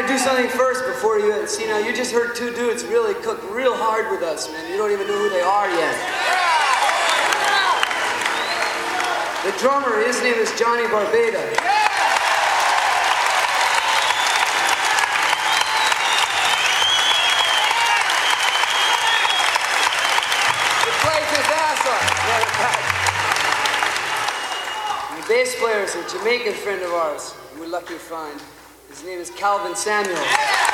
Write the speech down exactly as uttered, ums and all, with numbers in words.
to do something first before you see. Now you just heard two dudes really cook real hard with us, man. You don't even know who they are yet. The drummer, his name is Johnny Barbada. He plays his ass off. And the bass player is a Jamaican friend of ours. We're lucky to find. His name is Calvin Samuels.